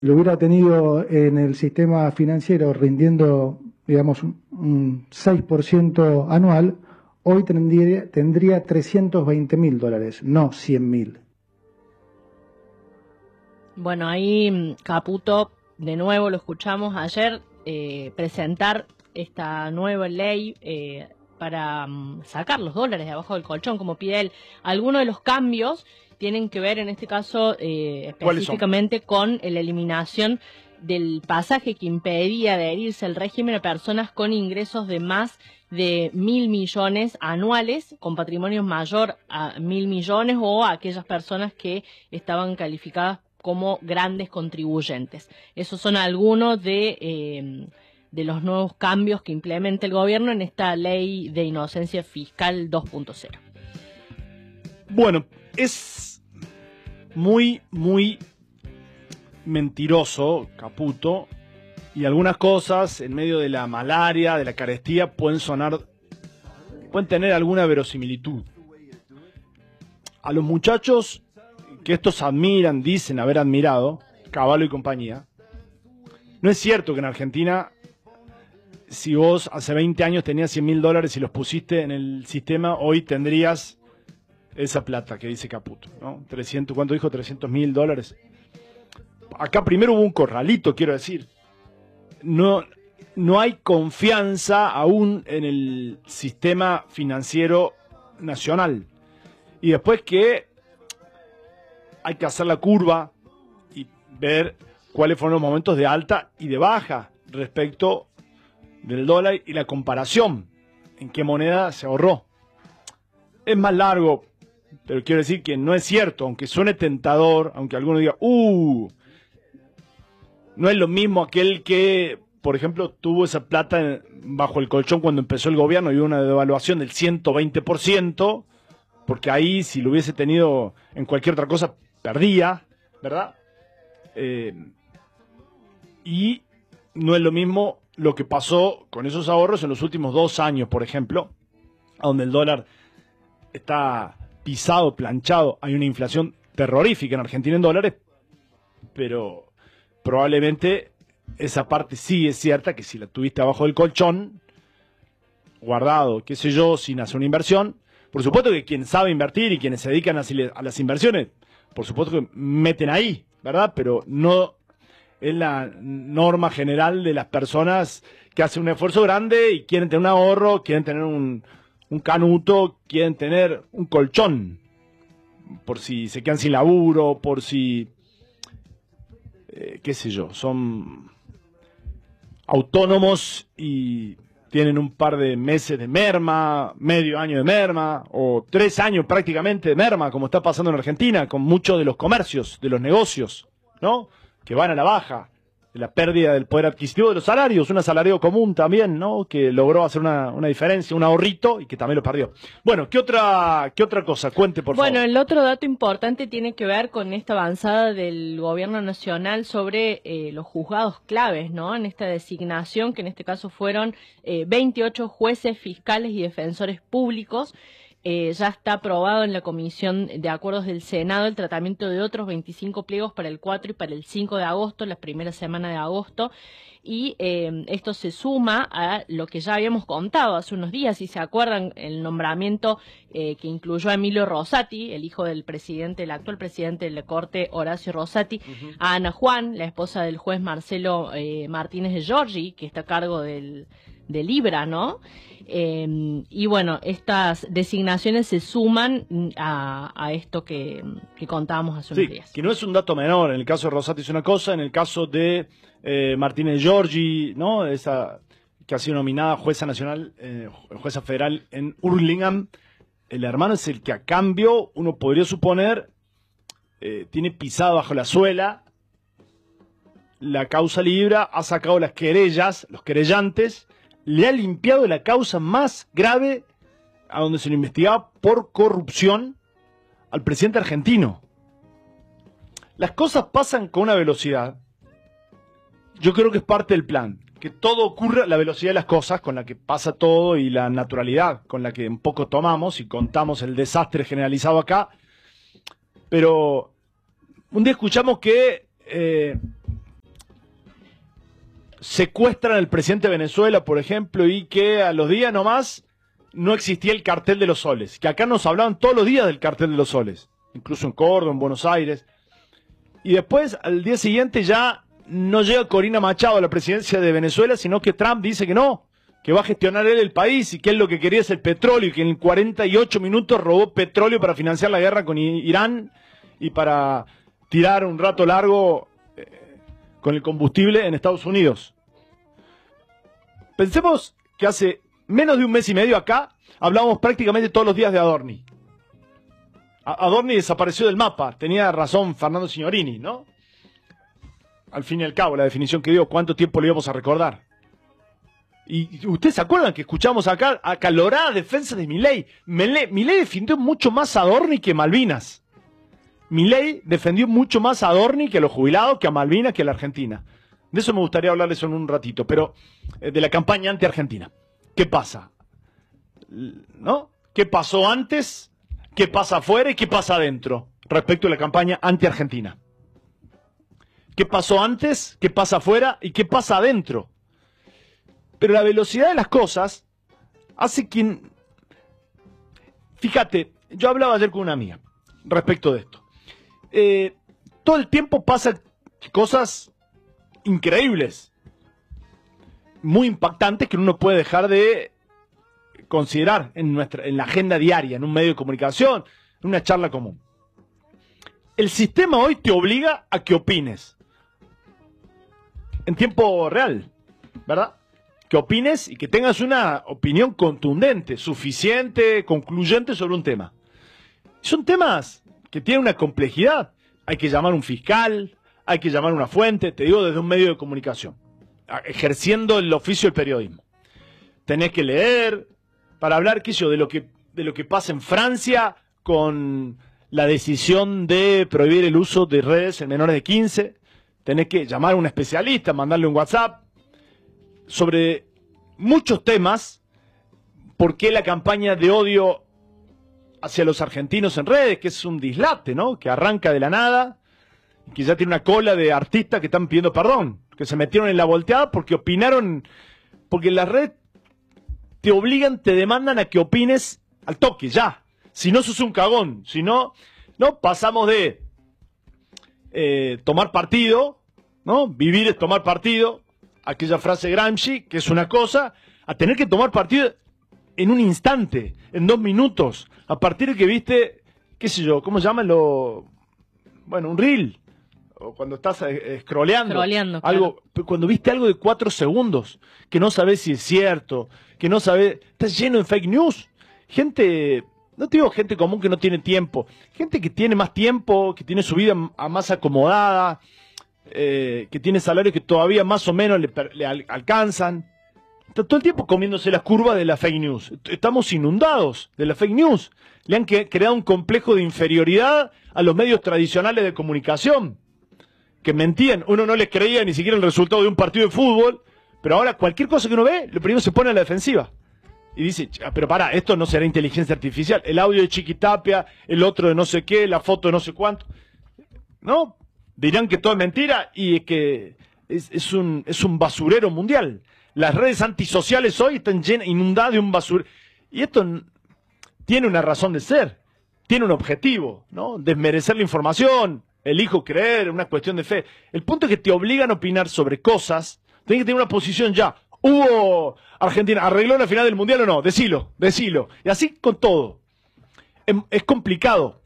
lo hubiera tenido en el sistema financiero rindiendo, digamos, un 6% anual, hoy tendría $320.000, no $100.000. Bueno, ahí Caputo, de nuevo lo escuchamos ayer, presentar esta nueva ley para sacar los dólares de abajo del colchón, como pide él. Algunos de los cambios tienen que ver, en este caso, específicamente con la eliminación del pasaje que impedía adherirse al régimen a personas con ingresos de más de 1.000 millones anuales, con patrimonio mayor a 1.000 millones, o a aquellas personas que estaban calificadas como grandes contribuyentes. Esos son algunos de los nuevos cambios que implementa el gobierno en esta ley de inocencia fiscal 2.0. Bueno, es muy mentiroso, Caputo, y algunas cosas en medio de la malaria, de la carestía, pueden tener alguna verosimilitud. A los muchachos que estos admiran, dicen haber admirado, Cavallo y compañía, no es cierto que en Argentina, si vos hace 20 años tenías $100.000 y los pusiste en el sistema, hoy tendrías esa plata que dice Caputo, ¿no? 300, ¿cuánto dijo? $300.000. Acá primero hubo un corralito, quiero decir. No hay confianza aún en el sistema financiero nacional. Y después que hay que hacer la curva y ver cuáles fueron los momentos de alta y de baja respecto del dólar y la comparación, en qué moneda se ahorró. Es más largo, pero quiero decir que no es cierto, aunque suene tentador, aunque alguno diga, no es lo mismo aquel que, por ejemplo, tuvo esa plata bajo el colchón cuando empezó el gobierno y hubo una devaluación del 120%, porque ahí si lo hubiese tenido en cualquier otra cosa, perdía, ¿verdad? Y no es lo mismo lo que pasó con esos ahorros en los últimos 2 años, por ejemplo, donde el dólar está pisado, planchado, hay una inflación terrorífica en Argentina en dólares, pero probablemente esa parte sí es cierta, que si la tuviste abajo del colchón, guardado, qué sé yo, sin hacer una inversión, por supuesto que quien sabe invertir y quienes se dedican a las inversiones, por supuesto que meten ahí, ¿verdad? Pero no es la norma general de las personas que hacen un esfuerzo grande y quieren tener un ahorro, quieren tener un canuto, quieren tener un colchón, por si se quedan sin laburo, por si, qué sé yo, son autónomos y tienen un par de meses de merma, medio año de merma, o 3 años prácticamente de merma, como está pasando en Argentina, con muchos de los comercios, de los negocios, ¿no? Que van a la baja, de la pérdida del poder adquisitivo de los salarios, un asalariado común también, ¿no? Que logró hacer una diferencia, un ahorrito, y que también lo perdió. Bueno, ¿qué otra cosa? Cuente, por favor. Bueno, el otro dato importante tiene que ver con esta avanzada del gobierno nacional sobre los juzgados claves, ¿no? En esta designación, que en este caso fueron 28 jueces, fiscales y defensores públicos. Ya está aprobado en la Comisión de Acuerdos del Senado el tratamiento de otros 25 pliegos para el 4 y para el 5 de agosto, la primera semana de agosto, y esto se suma a lo que ya habíamos contado hace unos días, si se acuerdan, el nombramiento que incluyó a Emilio Rosati, el hijo del presidente, el actual presidente de la Corte, Horacio Rosati, a Ana Juan, la esposa del juez Marcelo Martínez de Giorgi, que está a cargo de Libra, ¿no? Y bueno, estas designaciones se suman a esto que contábamos hace unos días. Que no es un dato menor. En el caso de Rosati es una cosa, en el caso de Martínez Giorgi, ¿no? Esa que ha sido nominada jueza nacional, jueza federal en Hurlingham, el hermano es el que a cambio, uno podría suponer, tiene pisado bajo la suela la causa Libra, ha sacado las querellas, los querellantes, le ha limpiado la causa más grave a donde se lo investigaba por corrupción al presidente argentino. Las cosas pasan con una velocidad. Yo creo que es parte del plan. Que todo ocurra a la velocidad de las cosas, con la que pasa todo, y la naturalidad con la que un poco tomamos y contamos el desastre generalizado acá. Pero un día escuchamos que secuestran al presidente de Venezuela, por ejemplo, y que a los días nomás no existía el cartel de los soles. Que acá nos hablaban todos los días del cartel de los soles, incluso en Córdoba, en Buenos Aires. Y después, al día siguiente, ya no llega Corina Machado a la presidencia de Venezuela, sino que Trump dice que no, que va a gestionar él el país y que él lo que quería es el petróleo y que en 48 minutos robó petróleo para financiar la guerra con Irán y para tirar un rato largo con el combustible en Estados Unidos. Pensemos que hace menos de un mes y medio acá hablábamos prácticamente todos los días de Adorni. Adorni desapareció del mapa, tenía razón Fernando Signorini, ¿no? Al fin y al cabo, la definición que dio, ¿cuánto tiempo le íbamos a recordar? Y ustedes se acuerdan que escuchamos acá acaloradas defensas de Milei. Milei defendió mucho más a Adorni que Malvinas. Milei defendió mucho más a Adorni que a los jubilados, que a Malvinas, que a la Argentina. De eso me gustaría hablarles en un ratito, pero de la campaña anti-argentina. ¿Qué pasa? ¿No? ¿Qué pasó antes? ¿Qué pasa afuera y qué pasa adentro respecto a la campaña anti-argentina? ¿Qué pasó antes? ¿Qué pasa afuera? ¿Y qué pasa adentro? Pero la velocidad de las cosas hace que... Fíjate, yo hablaba ayer con una amiga respecto de esto. Todo el tiempo pasan cosas increíbles, muy impactantes, que uno no puede dejar de considerar en la agenda diaria, en un medio de comunicación, en una charla común. El sistema hoy te obliga a que opines en tiempo real, ¿verdad? Que opines y que tengas una opinión contundente, suficiente, concluyente sobre un tema. Son temas que tienen una complejidad. Hay que llamar a un fiscal, hay que llamar a una fuente, te digo desde un medio de comunicación, ejerciendo el oficio del periodismo. Tenés que leer para hablar, qué sé yo, de lo que pasa en Francia con la decisión de prohibir el uso de redes en menores de 15. Tenés que llamar a un especialista, mandarle un WhatsApp sobre muchos temas. ¿Por qué la campaña de odio hacia los argentinos en redes? Que es un dislate, ¿no? Que arranca de la nada, que ya tiene una cola de artistas que están pidiendo perdón, que se metieron en la volteada porque opinaron, porque las redes te obligan, te demandan a que opines al toque, ya. Si no, sos un cagón. Si no, no pasamos de tomar partido, ¿no? Vivir es tomar partido, aquella frase de Gramsci, que es una cosa, a tener que tomar partido en un instante, en 2 minutos, a partir de que viste, qué sé yo, ¿cómo se llama? Bueno, un reel, o cuando estás scrolleando algo, claro. Cuando viste algo de 4 segundos, que no sabes si es cierto, que no sabes, estás lleno de fake news, gente... No te digo gente común que no tiene tiempo, gente que tiene más tiempo, que tiene su vida más acomodada, que tiene salarios que todavía más o menos le alcanzan. Está todo el tiempo comiéndose las curvas de la fake news. Estamos inundados de la fake news. Le han creado un complejo de inferioridad a los medios tradicionales de comunicación, que mentían. Uno no les creía ni siquiera el resultado de un partido de fútbol, pero ahora cualquier cosa que uno ve, lo primero se pone a la defensiva. Y dice, pero pará, esto no será inteligencia artificial. El audio de Chiquitapia, el otro de no sé qué, la foto de no sé cuánto. ¿No? Dirán que todo es mentira y que es un basurero mundial. Las redes antisociales hoy están inundadas de un basurero. Y esto tiene una razón de ser, tiene un objetivo, ¿no? Desmerecer la información, elijo creer, una cuestión de fe. El punto es que te obligan a opinar sobre cosas, tenés que tener una posición ya. ¿Hubo Argentina, arregló la final del Mundial o no? Decilo. Y así con todo. Es complicado,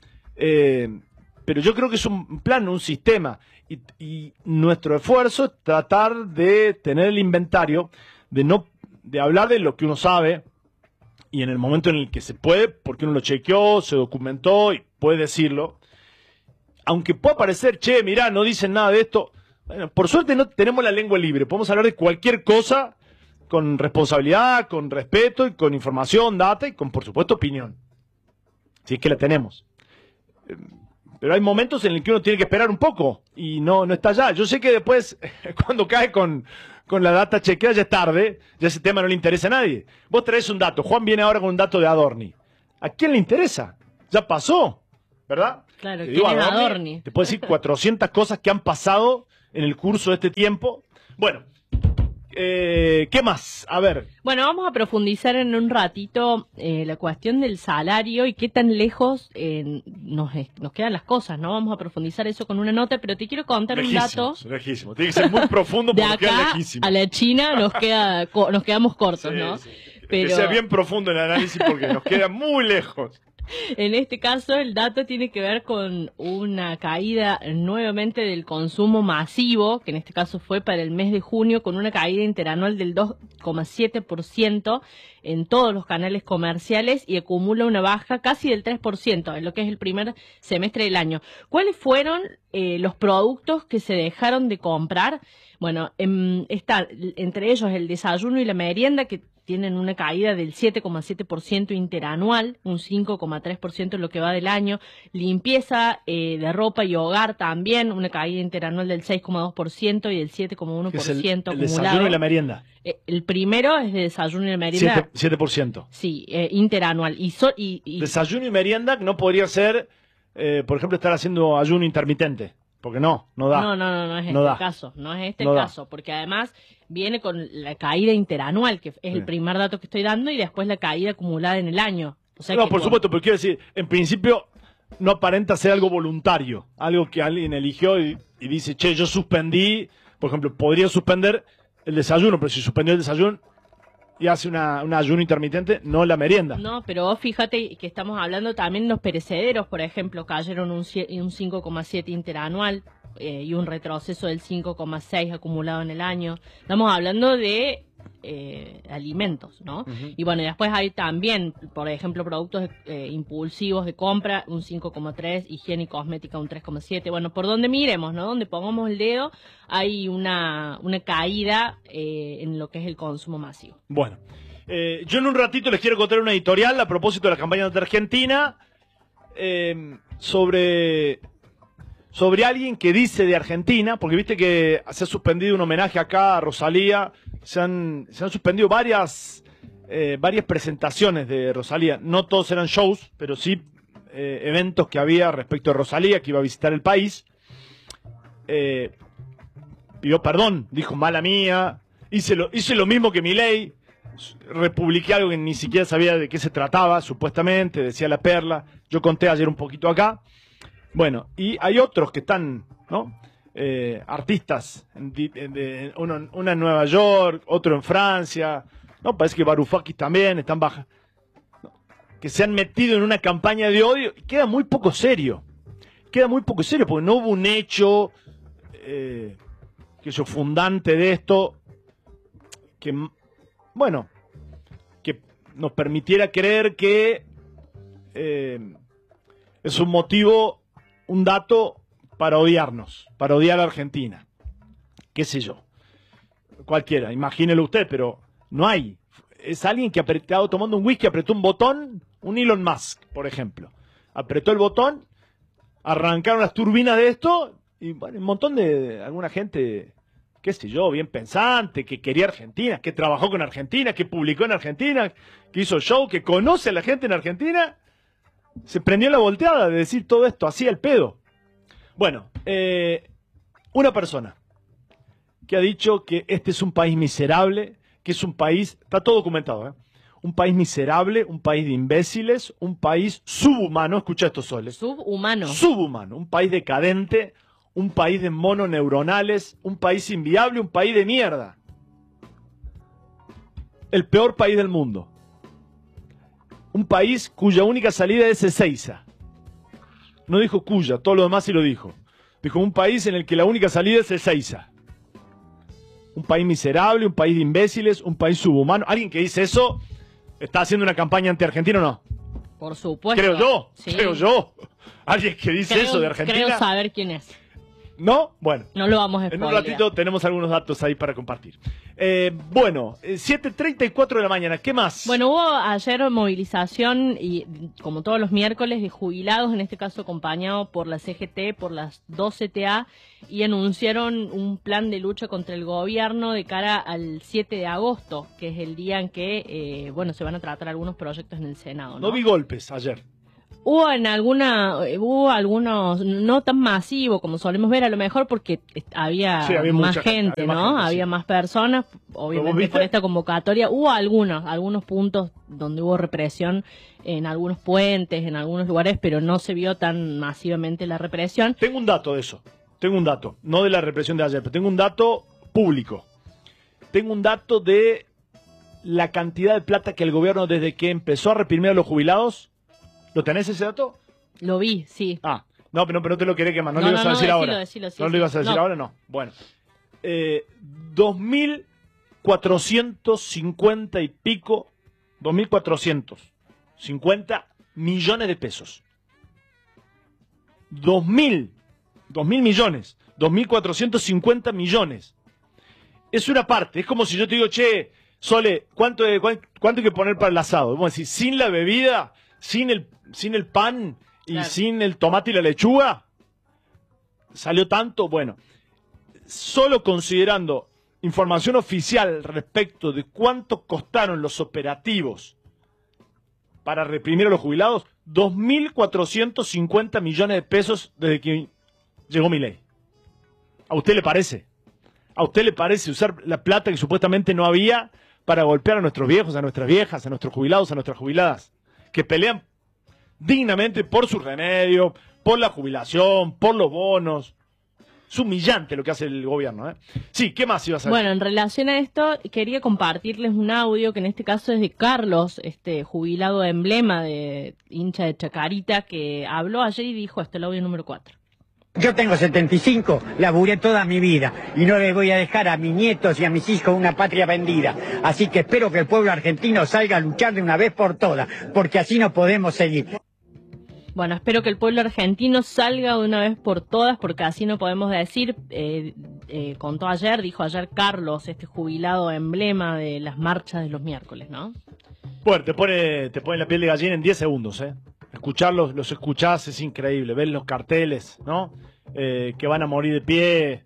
pero yo creo que es un plan, un sistema. Y nuestro esfuerzo es tratar de tener el inventario, de hablar de lo que uno sabe, y en el momento en el que se puede, porque uno lo chequeó, se documentó y puede decirlo. Aunque pueda parecer, che, mirá, no dicen nada de esto. Bueno, por suerte no tenemos la lengua libre, podemos hablar de cualquier cosa con responsabilidad, con respeto y con información, data y con, por supuesto, opinión. Si es que la tenemos. Pero hay momentos en los que uno tiene que esperar un poco y no está allá. Yo sé que después, cuando cae con la data chequeada, ya es tarde, ya ese tema no le interesa a nadie. Vos traes un dato, Juan viene ahora con un dato de Adorni. ¿A quién le interesa? Ya pasó, ¿verdad? Claro, ¿quién es Adorni? Te puedo decir 400 cosas que han pasado en el curso de este tiempo. Bueno, ¿Qué más? A ver. Bueno, vamos a profundizar en un ratito la cuestión del salario y qué tan lejos nos quedan las cosas, ¿no? Vamos a profundizar eso con una nota, pero te quiero contar un dato. Lejísimo. Tiene que ser muy profundo De porque queda acá lejísimo. a la China nos quedamos cortos, Sí, ¿no? sí. Pero Que sea bien profundo el análisis porque nos queda muy lejos. en este caso el dato tiene que ver con una caída nuevamente del consumo masivo, que en este caso fue para el mes de junio, con una caída interanual del 2,7% en todos los canales comerciales y acumula una baja casi del 3% en lo que es el primer semestre del año. ¿Cuáles fueron los productos que se dejaron de comprar? Bueno, está entre ellos el desayuno y la merienda, que tienen una caída del 7,7% interanual, un 5,3% en lo que va del año. Limpieza de ropa y hogar también, una caída interanual del 6,2% y del 7,1% el desayuno y la merienda. El primero es de desayuno y la merienda. 7%. Sí, interanual. Y Desayuno y merienda no podría ser, por ejemplo, estar haciendo ayuno intermitente. Porque no da. No es este caso. No es este el caso. Porque además viene con la caída interanual, que es el primer dato que estoy dando, y después la caída acumulada en el año. O sea no, por supuesto, pero quiero decir, en principio no aparenta ser algo voluntario. Algo que alguien eligió y dice, che, yo suspendí. Por ejemplo, podría suspender el desayuno, pero si suspendió el desayuno y hace un ayuno intermitente, no la merienda. No, pero vos fíjate que estamos hablando también de los perecederos, por ejemplo, cayeron un 5,7 interanual y un retroceso del 5,6 acumulado en el año. Estamos hablando de alimentos, ¿no? Uh-huh. Y bueno, y después hay también, por ejemplo, productos impulsivos de compra, un 5,3, higiene y cosmética un 3,7. Bueno, por donde miremos, ¿no? Donde pongamos el dedo, hay una caída en lo que es el consumo masivo. Bueno, yo en un ratito les quiero contar una editorial a propósito de la campaña de Argentina sobre alguien que dice de Argentina, porque viste que se ha suspendido un homenaje acá a Rosalía, se han suspendido varias presentaciones de Rosalía, no todos eran shows, pero sí eventos que había respecto de Rosalía, que iba a visitar el país. Pidió perdón, dijo mala mía, hice lo mismo que Milei, republiqué algo que ni siquiera sabía de qué se trataba, supuestamente, decía La Perla, yo conté ayer un poquito acá. Bueno, y hay otros que están, ¿no? Artistas, uno en Nueva York, otro en Francia, ¿no? Parece que Varoufakis también están bajas, ¿no? Que se han metido en una campaña de odio y queda muy poco serio porque no hubo un hecho fundante de esto que, bueno, que nos permitiera creer que es un motivo, un dato para odiarnos, para odiar a Argentina. Qué sé yo. Cualquiera, imagínelo usted, pero no hay. Es alguien que estaba tomando un whisky, apretó un botón, un Elon Musk, por ejemplo. Apretó el botón, arrancaron las turbinas de esto, y bueno, un montón de alguna gente, qué sé yo, bien pensante, que quería Argentina, que trabajó con Argentina, que publicó en Argentina, que hizo show, que conoce a la gente en Argentina, se prendió la volteada de decir todo esto así al pedo. Bueno, una persona que ha dicho que este es un país miserable, que es un país, está todo documentado, un país miserable, un país de imbéciles, un país subhumano, escucha esto, Soles. Subhumano, un país decadente, un país de mononeuronales, un país inviable, un país de mierda. El peor país del mundo. Un país cuya única salida es Ezeiza. No dijo cuya, todo lo demás sí lo dijo. Dijo un país en el que la única salida es Ezeiza. Un país miserable, un país de imbéciles, un país subhumano. ¿Alguien que dice eso está haciendo una campaña anti-argentina o no? Por supuesto. Creo yo. ¿Alguien que dice eso de Argentina? Creo saber quién es. ¿No? Bueno. No lo vamos a spoiler. En un ratito tenemos algunos datos ahí para compartir. Bueno, 7:34 de la mañana. ¿Qué más? Bueno, hubo ayer movilización, y como todos los miércoles, de jubilados, en este caso acompañado por la CGT, por las 2 CTA, y anunciaron un plan de lucha contra el gobierno de cara al 7 de agosto, que es el día en que, se van a tratar algunos proyectos en el Senado, ¿no? No vi golpes ayer. Hubo algunos, no tan masivos como solemos ver, a lo mejor porque había más gente, ¿no? Había más personas, obviamente por esta convocatoria. Hubo algunos puntos donde hubo represión en algunos puentes, en algunos lugares, pero no se vio tan masivamente la represión. Tengo un dato de eso, no de la represión de ayer, pero tengo un dato público. Tengo un dato de la cantidad de plata que el gobierno, desde que empezó a reprimir a los jubilados. ¿Lo tenés ese dato? Lo vi, sí. No, pero no te lo querés quemar, no lo ibas a decir ahora. Decilo, ¿No lo ibas a decir ahora? No. Bueno. 2.450 y pico, 2.450 millones de pesos. 2.000 millones, 2.450 millones. Es una parte, es como si yo te digo, che, Sole, ¿cuánto hay que poner para el asado? Vamos a decir, sin la bebida, sin el pan y claro, sin el tomate y la lechuga, ¿salió tanto? Bueno, solo considerando información oficial respecto de cuánto costaron los operativos para reprimir a los jubilados, 2.450 millones de pesos desde que llegó Milei. ¿A usted le parece? ¿A usted le parece usar la plata que supuestamente no había para golpear a nuestros viejos, a nuestras viejas, a nuestros jubilados, a nuestras jubiladas, que pelean dignamente por su remedio, por la jubilación, por los bonos? Es humillante lo que hace el gobierno, ¿eh? Sí, ¿qué más ibas a decir? Bueno, en relación a esto, quería compartirles un audio que en este caso es de Carlos, este jubilado emblema de hincha de Chacarita, que habló ayer y dijo esto, el audio número 4. Yo tengo 75, laburé toda mi vida y no le voy a dejar a mis nietos y a mis hijos una patria vendida. Así que espero que el pueblo argentino salga a luchar de una vez por todas, porque así no podemos seguir. Bueno, espero que el pueblo argentino salga de una vez por todas, porque así no podemos decir, dijo ayer Carlos, este jubilado emblema de las marchas de los miércoles, ¿no? Bueno, te pone la piel de gallina en 10 segundos, ¿eh? Escucharlos, los escuchás, es increíble. Ver los carteles, ¿no? Que van a morir de pie,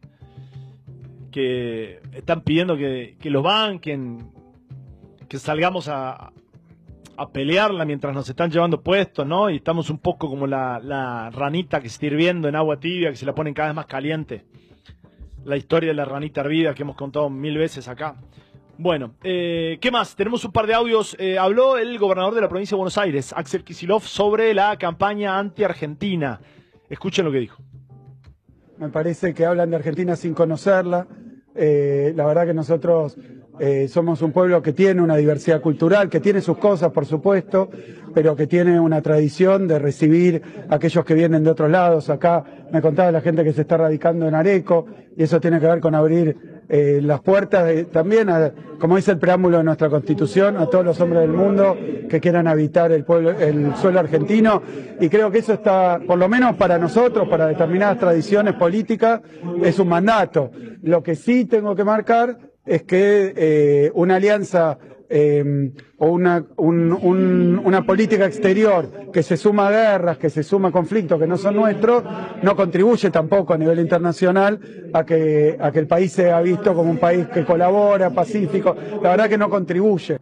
que están pidiendo que los banquen, que salgamos a pelearla mientras nos están llevando puestos, ¿no? Y estamos un poco como la ranita que está hirviendo en agua tibia, que se la ponen cada vez más caliente. La historia de la ranita hervida que hemos contado 1000 veces acá. Bueno, ¿qué más? Tenemos un par de audios. Habló el gobernador de la provincia de Buenos Aires, Axel Kicillof, sobre la campaña anti-Argentina. Escuchen lo que dijo. Me parece que hablan de Argentina sin conocerla. La verdad que nosotros somos un pueblo que tiene una diversidad cultural, que tiene sus cosas, por supuesto, pero que tiene una tradición de recibir a aquellos que vienen de otros lados. Acá me contaba la gente que se está radicando en Areco, y eso tiene que ver con abrir las puertas también, como dice el preámbulo de nuestra Constitución, a todos los hombres del mundo que quieran habitar el suelo argentino, y creo que eso está, por lo menos para nosotros, para determinadas tradiciones políticas, es un mandato. Lo que sí tengo que marcar es que una alianza o una política exterior que se suma a guerras, que se suma a conflictos que no son nuestros, no contribuye tampoco a nivel internacional a que el país sea visto como un país que colabora, pacífico. La verdad que no contribuye.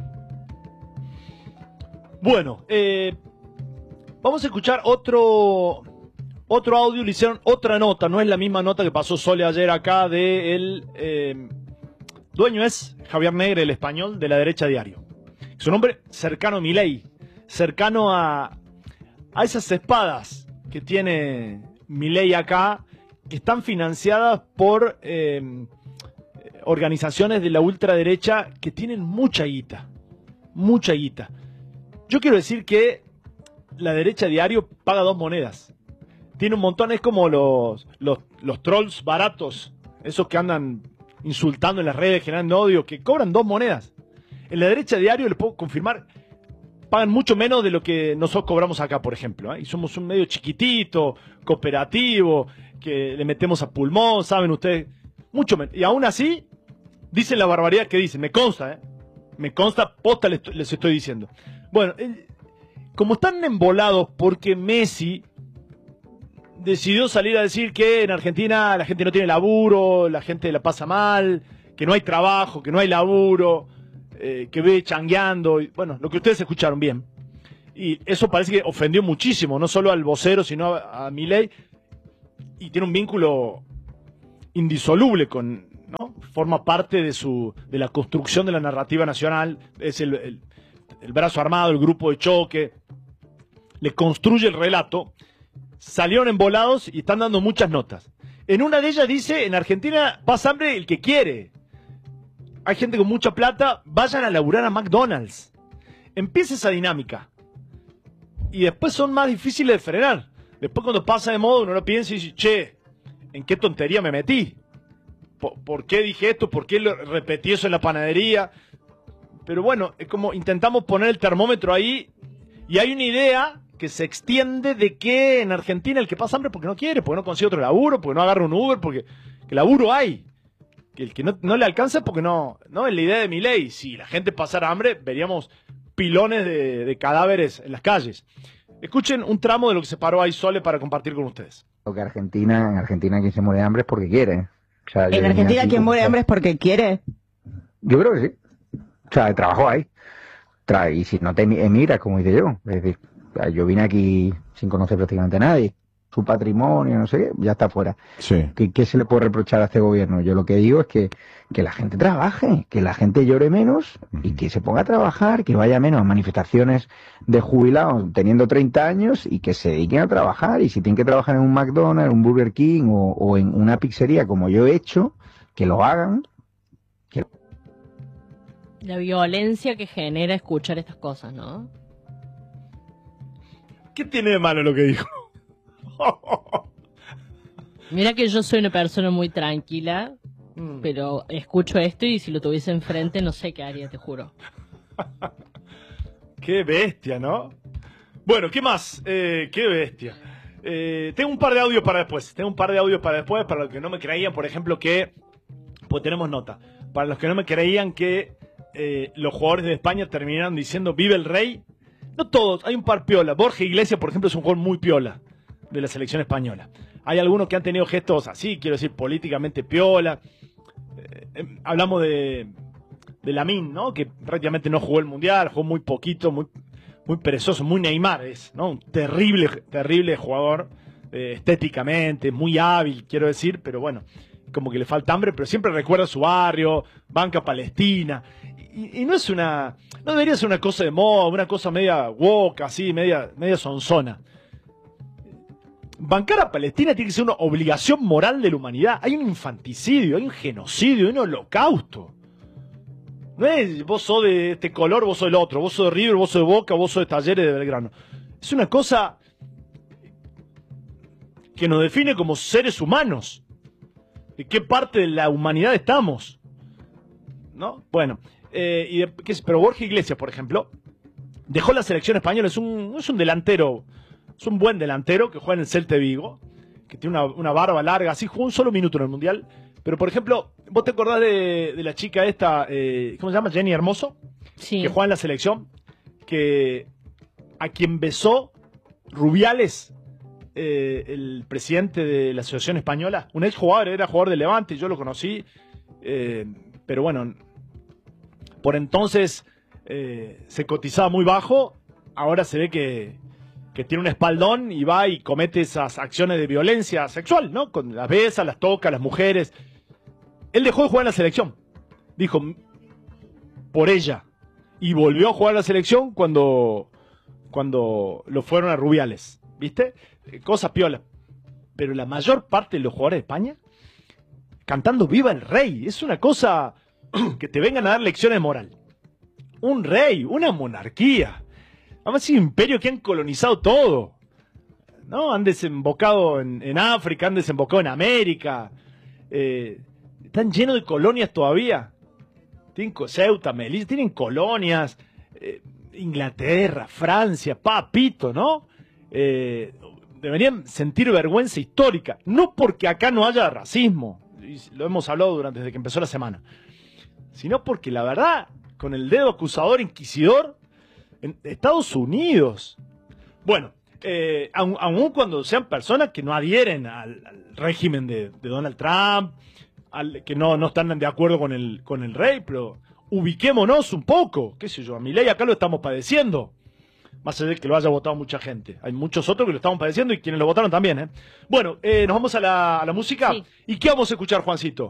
Bueno, vamos a escuchar otro audio. Le hicieron otra nota, no es la misma nota que pasó Sole ayer acá de el dueño es Javier Negre, el español, de La Derecha Diario. Es un hombre cercano a Milei, cercano a esas espadas que tiene Milei acá, que están financiadas por organizaciones de la ultraderecha que tienen mucha guita, mucha guita. Yo quiero decir que La Derecha Diario paga 2 monedas. Tiene un montón, es como los trolls baratos, esos que andan insultando en las redes, generando odio, que cobran 2 monedas. En La Derecha Diario, les puedo confirmar, pagan mucho menos de lo que nosotros cobramos acá, por ejemplo, ¿eh? Y somos un medio chiquitito, cooperativo, que le metemos a pulmón, saben ustedes, mucho menos. Y aún así, dicen la barbaridad que dicen, me consta, ¿eh? Me consta, posta les estoy diciendo. Bueno, como están embolados porque Messi decidió salir a decir que en Argentina la gente no tiene laburo, la gente la pasa mal, que no hay trabajo, que no hay laburo, que ve changueando, y, bueno, lo que ustedes escucharon bien. Y eso parece que ofendió muchísimo, no solo al vocero, sino a Milei, y tiene un vínculo indisoluble con, ¿no? Forma parte de la construcción de la narrativa nacional, es el brazo armado, el grupo de choque, le construye el relato. Salieron embolados y están dando muchas notas. En una de ellas dice, en Argentina pasa hambre el que quiere. Hay gente con mucha plata, vayan a laburar a McDonald's. Empieza esa dinámica. Y después son más difíciles de frenar. Después cuando pasa de moda uno lo piensa y dice, che, ¿en qué tontería me metí? ¿Por qué dije esto? ¿Por qué repetí eso en la panadería? Pero bueno, es como intentamos poner el termómetro ahí y hay una idea que se extiende de que en Argentina el que pasa hambre porque no quiere, porque no consigue otro laburo, porque no agarra un Uber, porque que laburo hay. Que el que no le alcanza porque no es la idea de Milei. Si la gente pasara hambre, veríamos pilones de cadáveres en las calles. Escuchen un tramo de lo que se paró ahí Sole para compartir con ustedes. Que en Argentina quien se muere de hambre es porque quiere. O sea, ¿En Argentina quien muere de hambre es porque quiere? Yo creo que sí. O sea, trabajó ahí. Y si no te emigras, como hice yo. Es decir, yo vine aquí sin conocer prácticamente a nadie. Su patrimonio, no sé qué, ya está fuera. Sí. ¿Qué se le puede reprochar a este gobierno? Yo lo que digo es que la gente trabaje, que la gente llore menos y que se ponga a trabajar, que vaya menos a manifestaciones de jubilados teniendo 30 años y que se dediquen a trabajar. Y si tienen que trabajar en un McDonald's, un Burger King o en una pizzería como yo he hecho, que lo hagan. La violencia que genera escuchar estas cosas, ¿no? ¿Qué tiene de malo lo que dijo? Mira que yo soy una persona muy tranquila, pero escucho esto y si lo tuviese enfrente no sé qué haría, te juro. Qué bestia, ¿no? Bueno, ¿qué más? Qué bestia. Tengo un par de audios para después. Para los que no me creían, por ejemplo, que... Pues tenemos nota. Para los que no me creían que los jugadores de España terminaron diciendo ¡Vive el Rey! No todos, hay un par piola. Borja Iglesias, por ejemplo, es un jugador muy piola de la selección española. Hay algunos que han tenido gestos así, quiero decir, políticamente piola. Hablamos de Lamine, ¿no? Que prácticamente no jugó el Mundial, jugó muy poquito, muy perezoso, muy Neymar es, ¿no? Un terrible jugador, estéticamente, muy hábil, quiero decir, pero bueno, como que le falta hambre, pero siempre recuerda su barrio, banca Palestina. Y no debería ser una cosa de moda, una cosa media woke, así, media sonzona. Bancar a Palestina tiene que ser una obligación moral de la humanidad. Hay un infanticidio, hay un genocidio, hay un holocausto. No es vos sos de este color, vos sos del otro, vos sos de River, vos sos de Boca, vos sos de Talleres de Belgrano. Es una cosa que nos define como seres humanos. ¿De qué parte de la humanidad estamos? ¿No? Bueno, pero Borja Iglesias, por ejemplo, dejó la selección española, es un delantero. Es un buen delantero que juega en el Celta de Vigo, que tiene una barba larga, así jugó un solo minuto en el Mundial. Pero, por ejemplo, ¿vos te acordás de la chica esta, ¿cómo se llama? Jenny Hermoso, sí, que juega en la selección, a quien besó Rubiales, el presidente de la Asociación Española, un ex jugador, era jugador de Levante, yo lo conocí, pero bueno, por entonces se cotizaba muy bajo, ahora se ve que tiene un espaldón y va y comete esas acciones de violencia sexual, ¿no? Con las besa, las toca, las mujeres. Él dejó de jugar en la selección. Dijo, por ella. Y volvió a jugar en la selección cuando lo fueron a Rubiales. ¿Viste? Cosa piola. Pero la mayor parte de los jugadores de España cantando Viva el Rey. Es una cosa que te vengan a dar lecciones de moral. Un rey, una monarquía. Además, es un imperio que han colonizado todo, ¿no? Han desembocado en África, han desembocado en América. Están llenos de colonias todavía. Tienen Ceuta, Melilla, tienen colonias. Inglaterra, Francia, papito, ¿no? Deberían sentir vergüenza histórica. No porque acá no haya racismo, y lo hemos hablado desde que empezó la semana, sino porque la verdad, con el dedo acusador inquisidor, en Estados Unidos. Bueno, aun cuando sean personas que no adhieren al régimen de Donald Trump, que no están de acuerdo con el rey, pero ubiquémonos un poco, qué sé yo, a Milei acá lo estamos padeciendo. Más allá de que lo haya votado mucha gente. Hay muchos otros que lo estamos padeciendo y quienes lo votaron también, ¿eh? Bueno, nos vamos a la música. Sí. ¿Y qué vamos a escuchar, Juancito?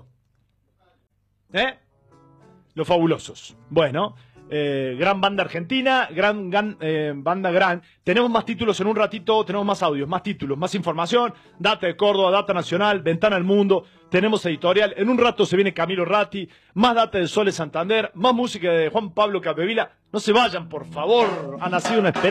Los Fabulosos. Bueno, gran banda argentina, banda gran. Tenemos más títulos en un ratito, tenemos más audios, más títulos, más información. Data de Córdoba, Data Nacional, Ventana al Mundo. Tenemos editorial. En un rato se viene Camilo Ratti, más data del Sole Santander, más música de Juan Pablo Capdevila. No se vayan, por favor. Ha nacido una esperanza.